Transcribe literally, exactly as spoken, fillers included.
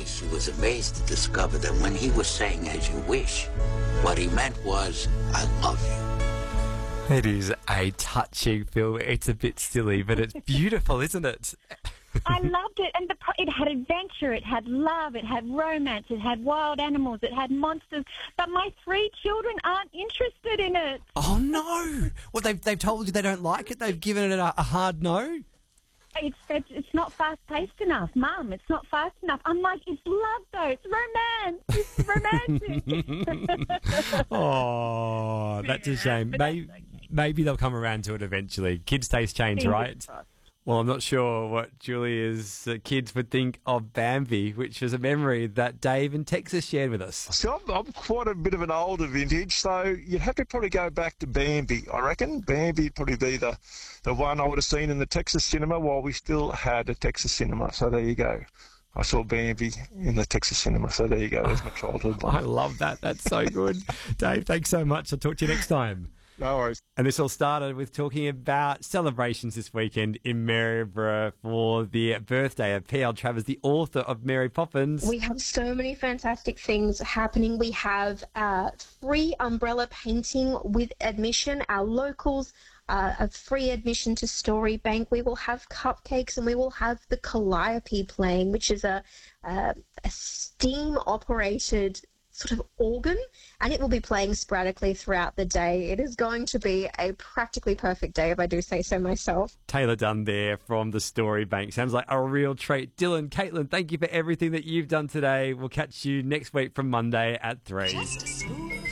she was amazed to discover that when he was saying "as you wish," what he meant was, "I love you." It is a touching film. It's a bit silly, but it's beautiful, isn't it? I loved it, and the, it had adventure, it had love, it had romance, it had wild animals, it had monsters, but my three children aren't interested in it. Oh, no. Well, they've, they've told you they don't like it? They've given it a, a hard no? It's, it's it's not fast-paced enough, Mum. It's not fast enough. I'm like, it's love, though. It's romance. It's romantic. Oh, that's a shame. Maybe, maybe they'll come around to it eventually. Kids' taste change, right? Well, I'm not sure what Julia's uh, kids would think of Bambi, which was a memory that Dave in Texas shared with us. So I'm, I'm quite a bit of an older vintage, so you'd have to probably go back to Bambi, I reckon. Bambi would probably be the, the one I would have seen in the Texas cinema while we still had a Texas cinema, so there you go. I saw Bambi in the Texas cinema, so there you go. There's my childhood one. I love that. That's so good. Dave, thanks so much. I'll talk to you next time. No worries. And this all started with talking about celebrations this weekend in Maryborough for the birthday of P L Travers, the author of Mary Poppins. We have so many fantastic things happening. We have uh, free umbrella painting with admission. Our locals, uh, a free admission to Storybank. We will have cupcakes and we will have the Calliope playing, which is a, a, a steam-operated sort of organ, and it will be playing sporadically throughout the day. It is going to be a practically perfect day, if I do say so myself. Taylor Dunn there from the Storybank. Sounds like a real treat. Dylan, Caitlin, thank you for everything that you've done today. We'll catch you next week from Monday at three.